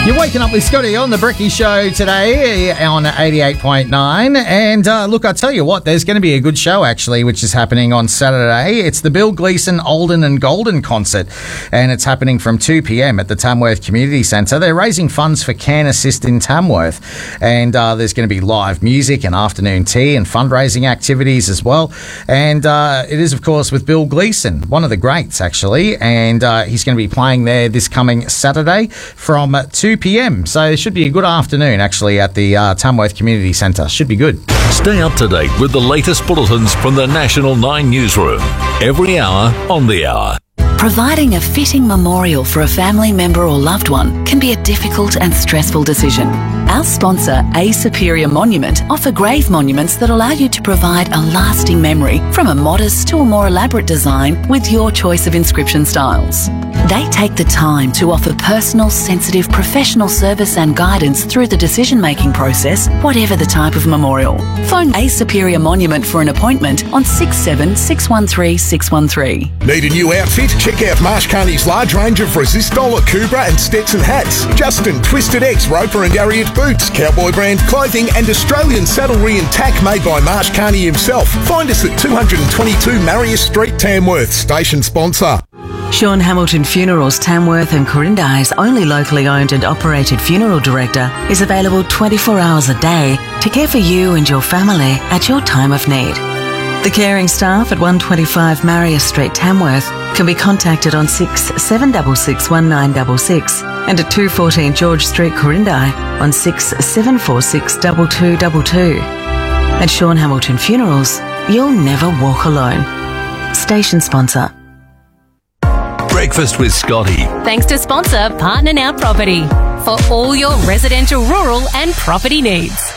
You're waking up with Scotty on the Bricky Show today on 88.9. And look, I tell you what, there's going to be a good show actually, which is happening on Saturday. It's the Bill Gleason Olden and Golden concert, and it's happening from 2 p.m. at the Tamworth Community Centre. They're raising funds for Can Assist in Tamworth, and there's going to be live music and afternoon tea and fundraising activities as well. And it is, of course, with Bill Gleason, one of the greats actually, and he's going to be playing there this coming Saturday from 2 p.m. So it should be a good afternoon actually at the Tamworth Community Centre. Should be good. Stay up to date with the latest bulletins from the National 9 newsroom. Every hour on the hour. Providing a fitting memorial for a family member or loved one can be a difficult and stressful decision. Our sponsor, A Superior Monument, offer grave monuments that allow you to provide a lasting memory, from a modest to a more elaborate design with your choice of inscription styles. They take the time to offer personal, sensitive, professional service and guidance through the decision-making process, whatever the type of memorial. Phone A Superior Monument for an appointment on 67 613 613. Need a new outfit? Check out Marsh Carney's large range of Resistol, Akubra and Stetson hats. Justin, Twisted X, Roper and Ariat boots, cowboy brand clothing and Australian saddlery and tack made by Marsh Carney himself. Find us at 222 Marius Street, Tamworth. Station sponsor. Sean Hamilton Funerals Tamworth and Corinda's only locally owned and operated funeral director is available 24 hours a day to care for you and your family at your time of need. The caring staff at 125 Marius Street, Tamworth can be contacted on 6766 1966 and at 214 George Street, Corindi on 6746 2222. At Sean Hamilton Funerals, you'll never walk alone. Station sponsor. Breakfast with Scotty. Thanks to sponsor Partner Now Property for all your residential, rural and property needs.